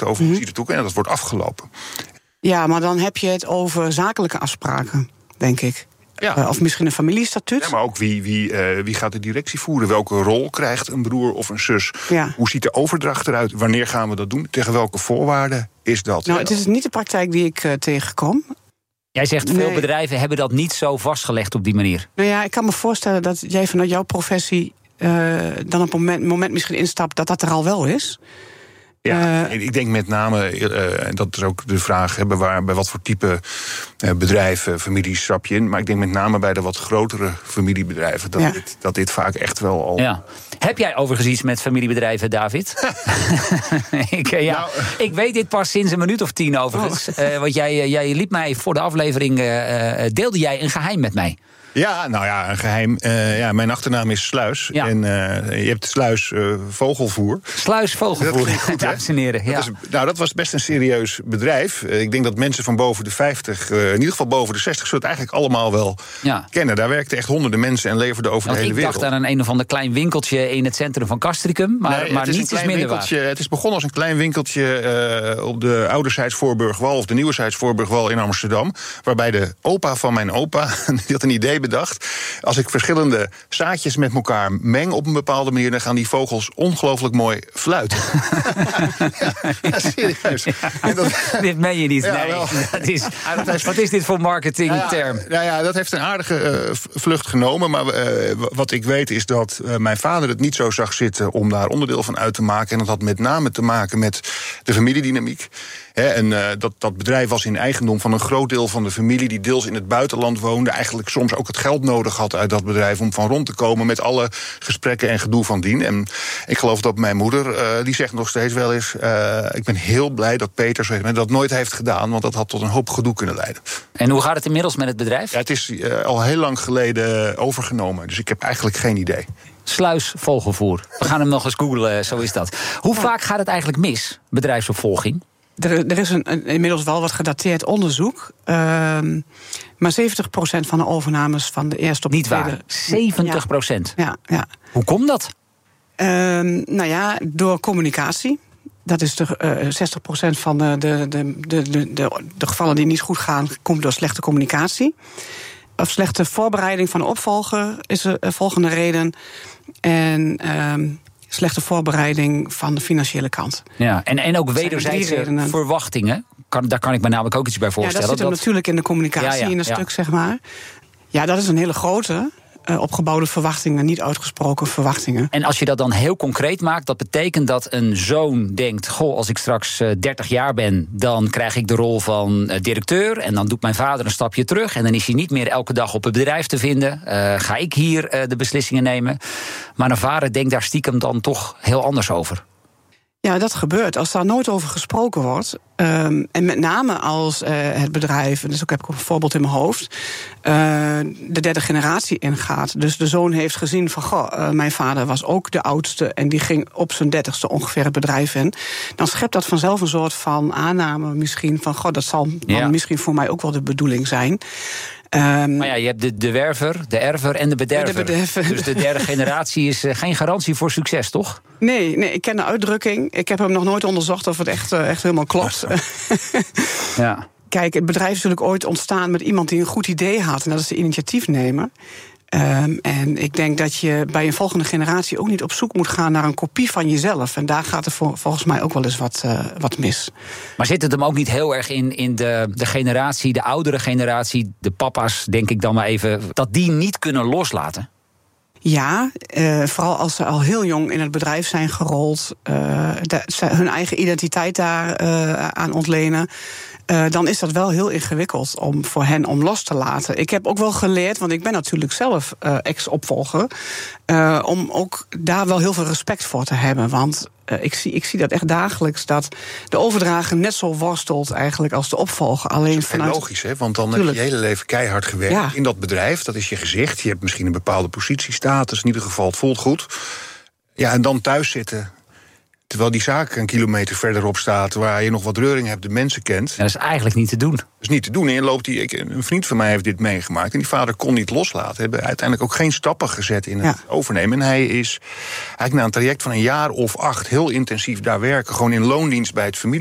contract over visite toe. En dat wordt afgelopen. Ja, maar dan heb je het over zakelijke afspraken, denk ik. Ja. Of misschien een familiestatuut. Ja, maar ook wie gaat de directie voeren? Welke rol krijgt een broer of een zus? Ja. Hoe ziet de overdracht eruit? Wanneer gaan we dat doen? Tegen welke voorwaarden is dat? Nou, het is niet de praktijk die ik tegenkom. Jij zegt veel bedrijven hebben dat niet zo vastgelegd op die manier. Nou ja, ik kan me voorstellen dat jij vanuit jouw professie dan op een moment misschien instapt dat er al wel is. Ja, ik denk met name, en dat is ook de vraag, bij wat voor type bedrijven, families stap je in. Maar ik denk met name bij de wat grotere familiebedrijven dat dit vaak echt wel al... Ja. Heb jij overigens iets met familiebedrijven, David? Ik weet dit pas sinds een minuut of 10 overigens. Want jij liet mij voor de aflevering, deelde jij een geheim met mij. Ja, nou ja, een geheim. Mijn achternaam is Sluis. Ja. En je hebt Sluis Vogelvoer. Sluis Vogelvoer, dames en heren. Ja. Dat was best een serieus bedrijf. Ik denk dat mensen van boven de 50, in ieder geval boven de 60... zullen het eigenlijk allemaal wel kennen. Daar werkten echt honderden mensen en leverden over de hele wereld. Ik dacht aan een of ander klein winkeltje in het centrum van Castricum. Maar niets is minder waar. Het is begonnen als een klein winkeltje op de ouderzijds Voorburgwal... of de nieuwerzijds Voorburgwal in Amsterdam. Waarbij de opa van mijn opa, die had een idee bedacht. Als ik verschillende zaadjes met elkaar meng op een bepaalde manier... dan gaan die vogels ongelooflijk mooi fluiten. ja, serieus. Ja. Dit meen je niet. Wat is dit voor marketingterm? Dat heeft een aardige vlucht genomen. Maar wat ik weet is dat mijn vader het niet zo zag zitten... om daar onderdeel van uit te maken. En dat had met name te maken met de familiedynamiek. Dat bedrijf was in eigendom van een groot deel van de familie... die deels in het buitenland woonde. Eigenlijk soms ook het geld nodig had uit dat bedrijf... om van rond te komen met alle gesprekken en gedoe van dien. En ik geloof dat mijn moeder, die zegt nog steeds wel eens... ik ben heel blij dat Peter dat nooit heeft gedaan... want dat had tot een hoop gedoe kunnen leiden. En hoe gaat het inmiddels met het bedrijf? Ja, het is al heel lang geleden overgenomen. Dus ik heb eigenlijk geen idee. Sluis Vogelvoer. We gaan hem nog eens googlen, zo is dat. Hoe vaak gaat het eigenlijk mis, bedrijfsopvolging? Er is inmiddels wel wat gedateerd onderzoek. Maar 70% van de overnames van de eerste op de tweede... Niet waar, 70%? Ja. Hoe komt dat? Door communicatie. Dat is 60% van de gevallen die niet goed gaan... komt door slechte communicatie. Of slechte voorbereiding van de opvolger is de volgende reden. En... slechte voorbereiding van de financiële kant. Ja, en ook wederzijdse verwachtingen. Daar kan ik me namelijk ook iets bij voorstellen. Ja, dat zit hem natuurlijk in de communicatie in een stuk, zeg maar. Ja, dat is een hele grote... opgebouwde verwachtingen, niet uitgesproken verwachtingen. En als je dat dan heel concreet maakt... dat betekent dat een zoon denkt... goh, als ik straks 30 jaar ben... dan krijg ik de rol van directeur... en dan doet mijn vader een stapje terug... en dan is hij niet meer elke dag op het bedrijf te vinden. Ga ik hier de beslissingen nemen? Maar een vader denkt daar stiekem dan toch heel anders over. Ja, dat gebeurt. Als daar nooit over gesproken wordt... en met name als het bedrijf... dus ook heb ik een voorbeeld in mijn hoofd... de derde generatie ingaat. Dus de zoon heeft gezien van... mijn vader was ook de oudste... en die ging op zijn 30ste ongeveer het bedrijf in. Dan schept dat vanzelf een soort van aanname misschien... van dat zal dan misschien voor mij ook wel de bedoeling zijn... Maar ja, je hebt de werver, de erver en de bederver. Dus de derde generatie is geen garantie voor succes, toch? Nee, ik ken de uitdrukking. Ik heb hem nog nooit onderzocht of het echt helemaal klopt. Ja. Kijk, het bedrijf is natuurlijk ooit ontstaan met iemand die een goed idee had... en dat is de initiatiefnemer. En ik denk dat je bij een volgende generatie ook niet op zoek moet gaan... naar een kopie van jezelf. En daar gaat er volgens mij ook wel eens wat mis. Maar zit het hem ook niet heel erg in de generatie, de oudere generatie... de papa's, denk ik dan maar even, dat die niet kunnen loslaten? Ja, vooral als ze al heel jong in het bedrijf zijn gerold... hun eigen identiteit daar aan ontlenen... dan is dat wel heel ingewikkeld voor hen om los te laten. Ik heb ook wel geleerd, want ik ben natuurlijk zelf ex-opvolger... om ook daar wel heel veel respect voor te hebben. Want ik zie dat echt dagelijks, dat de overdrager net zo worstelt eigenlijk als de opvolger. Alleen dat is vanuit... logisch, hè? Want dan heb je je hele leven keihard gewerkt in dat bedrijf. Dat is je gezicht, je hebt misschien een bepaalde positiestatus. In ieder geval, het voelt goed. Ja, en dan thuis zitten... terwijl die zaak een kilometer verderop staat... waar je nog wat reuring hebt, de mensen kent. Ja, dat is eigenlijk niet te doen. Dat is niet te doen. En je loopt een vriend van mij heeft dit meegemaakt... en die vader kon niet loslaten. Hebben uiteindelijk ook geen stappen gezet in het overnemen. En hij is eigenlijk na een traject van een jaar of 8... heel intensief daar werken, gewoon in loondienst bij het familie.